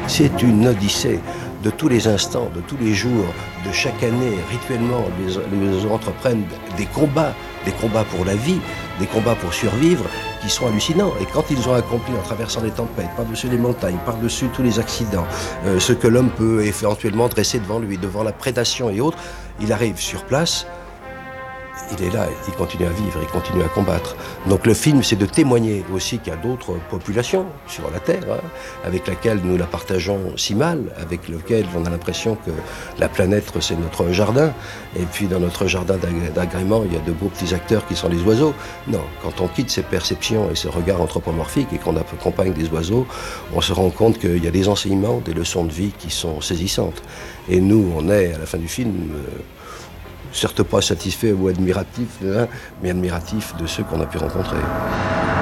C'est une odyssée de tous les instants, de tous les jours, de chaque année. Rituellement, les entreprennent des combats pour la vie, des combats pour survivre, qui sont hallucinants. Et quand ils ont accompli, en traversant les tempêtes, par-dessus les montagnes, par-dessus tous les accidents, ce que l'homme peut éventuellement dresser devant lui, devant la prédation et autres, il arrive sur place. Il est là, il continue à vivre, il continue à combattre. Donc le film, c'est de témoigner aussi qu'il y a d'autres populations sur la Terre, avec laquelle nous la partageons si mal, avec lesquelles on a l'impression que la planète, c'est notre jardin. Et puis dans notre jardin d'agrément, il y a de beaux petits acteurs qui sont les oiseaux. Non, quand on quitte ces perceptions et ces regards anthropomorphiques et qu'on accompagne des oiseaux, on se rend compte qu'il y a des enseignements, des leçons de vie qui sont saisissantes. Et nous, on est, à la fin du film, certes pas satisfait ou admiratif, mais admiratif de ceux qu'on a pu rencontrer.